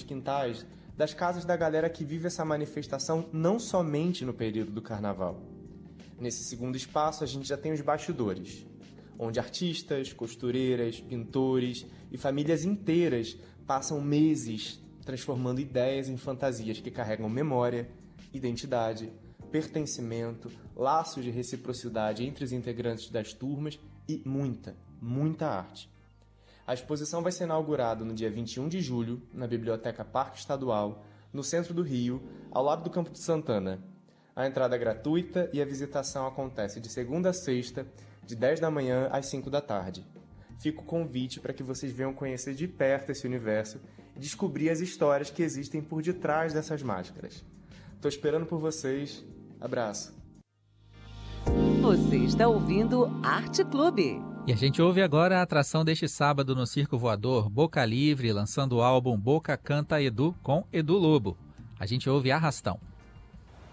quintais das casas da galera que vive essa manifestação não somente no período do carnaval. Nesse segundo espaço, a gente já tem os bastidores, onde artistas, costureiras, pintores e famílias inteiras passam meses transformando ideias em fantasias que carregam memória, identidade, pertencimento, laços de reciprocidade entre os integrantes das turmas e muita arte. A exposição vai ser inaugurada no dia 21 de julho, na Biblioteca Parque Estadual, no centro do Rio, ao lado do Campo de Santana. A entrada é gratuita e a visitação acontece de segunda a sexta, de 10 da manhã às 5 da tarde. Fica o convite para que vocês venham conhecer de perto esse universo e descobrir as histórias que existem por detrás dessas máscaras. Tô esperando por vocês. Abraço. Você está ouvindo Arte Clube. E a gente ouve agora a atração deste sábado no Circo Voador, Boca Livre, lançando o álbum Boca Canta Edu com Edu Lobo. A gente ouve Arrastão.